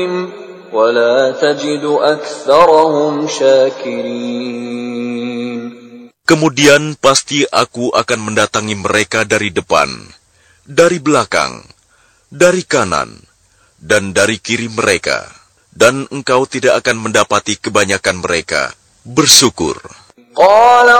ولا تجد أكثرهم شاكرين. Kemudian pasti aku akan mendatangi mereka dari depan, dari belakang, dari kanan, dan dari kiri mereka, dan engkau tidak akan mendapati kebanyakan mereka bersyukur. قال